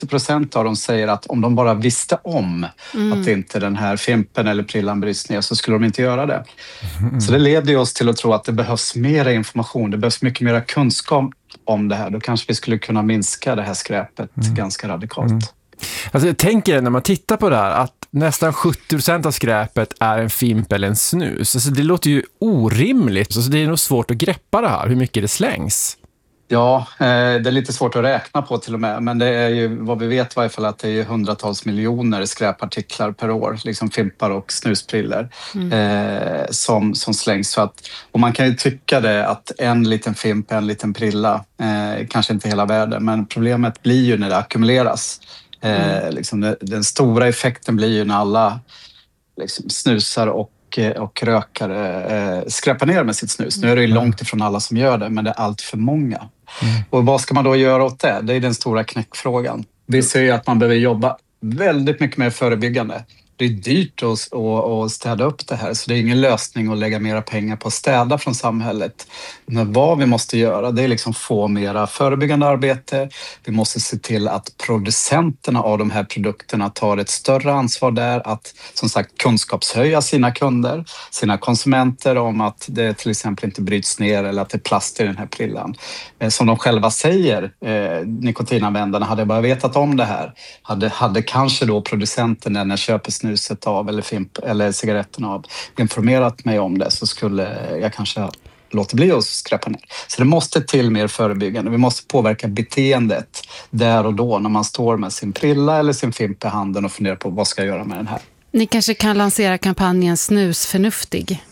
80% av dem säger att om de bara visste om att inte den här fimpen eller prillan bryts ner så skulle de inte göra det. Så det leder ju oss till att tro att det behövs mer information, det behövs mycket mer kunskap om det här. Då kanske vi skulle kunna minska det här skräpet ganska radikalt. Alltså jag tänker när man tittar på det här att nästan 70% av skräpet är en fimp eller en snus. Alltså det låter ju orimligt. Alltså det är nog svårt att greppa det här, hur mycket det slängs. Ja, det är lite svårt att räkna på till och med. Men det är ju vad vi vet i varje fall att det är hundratals miljoner skräpartiklar per år. Liksom fimpar och snuspriller som slängs. Så att, och man kan ju tycka det att en liten fimp, en liten prilla, kanske inte hela världen. Men problemet blir ju när det ackumuleras. Liksom den stora effekten blir ju när alla liksom, snusar och rökare skräpar ner med sitt snus. Nu är det ju långt ifrån alla som gör det, men det är allt för många. Och vad ska man då göra åt det? Det är den stora knäckfrågan. Vi ser ju att man behöver jobba väldigt mycket mer förebyggande. Det är dyrt att städa upp det här, så det är ingen lösning att lägga mera pengar på att städa från samhället. Men vad vi måste göra, det är liksom få mera förebyggande arbete. Vi måste se till att producenterna av de här produkterna tar ett större ansvar där, att som sagt kunskapshöja sina kunder, sina konsumenter om att det till exempel inte bryts ner eller att det är plast i den här prillan. Som de själva säger, nikotinanvändarna, hade bara vetat om det här, hade kanske då producenten när jag köper snuset av eller fimp eller cigaretten av informerat mig om det, så skulle jag kanske låta bli att skräpa ner. Så det måste till mer förebyggande. Vi måste påverka beteendet där och då när man står med sin prilla eller sin fimp i handen och funderar på vad ska jag göra med den här. Ni kanske kan lansera kampanjen Snusförnuftig.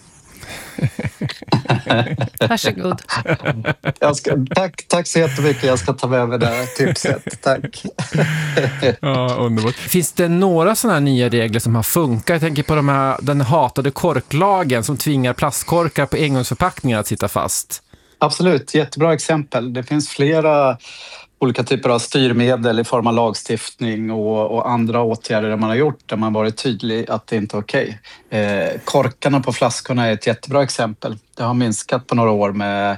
Varsågod. Tack så jättemycket. Jag ska ta med mig det här tipset. Tack. Ja, underbart. Finns det några sådana här nya regler som har funkat? Jag tänker på den hatade korklagen som tvingar plastkorkar på engångsförpackningar att sitta fast. Absolut, jättebra exempel. Det finns flera olika typer av styrmedel i form av lagstiftning och andra åtgärder man har gjort där man varit tydlig att det inte är okej. Korkarna på flaskorna är ett jättebra exempel. Det har minskat på några år med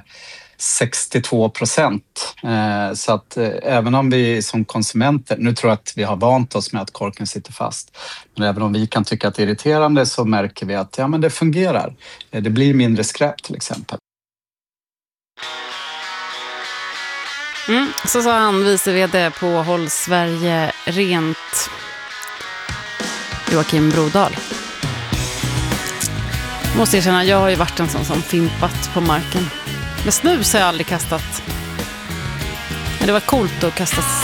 62%. Så att även om vi som konsumenter, nu tror jag att vi har vant oss med att korken sitter fast, men även om vi kan tycka att det är irriterande så märker vi att men det fungerar. Det blir mindre skräp till exempel. Så sa han, vice vd på Håll Sverige Rent, Joakim Brodal. Måste erkänna, jag har ju varit en sån som fimpat på marken. Men snus har jag aldrig kastat. Men det var coolt att kasta